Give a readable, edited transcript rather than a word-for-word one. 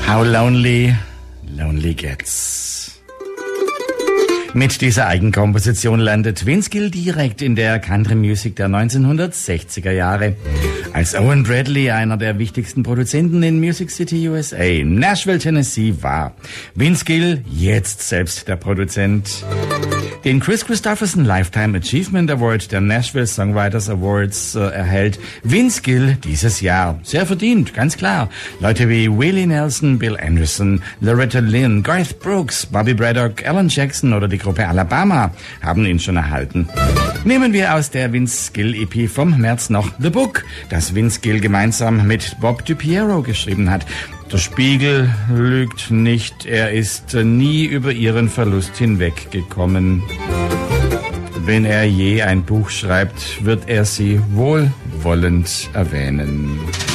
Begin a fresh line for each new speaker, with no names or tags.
How lonely, lonely gets. Mit dieser Eigenkomposition landet Vince Gill direkt in der Country Music der 1960er Jahre. Als Owen Bradley einer der wichtigsten Produzenten in Music City, USA, Nashville, Tennessee war. Vince Gill jetzt selbst der Produzent. Den Chris Christopherson Lifetime Achievement Award der Nashville Songwriters Awards erhält Vince Gill dieses Jahr. Sehr verdient, ganz klar. Leute wie Willie Nelson, Bill Anderson, Loretta Lynn, Garth Brooks, Bobby Braddock, Alan Jackson oder die Gruppe Alabama haben ihn schon erhalten. Nehmen wir aus der Vince Gill EP vom März noch The Book, das Vince Gill gemeinsam mit Bob DiPiero geschrieben hat. Der Spiegel lügt nicht, er ist nie über ihren Verlust hinweggekommen. Wenn er je ein Buch schreibt, wird er sie wohlwollend erwähnen.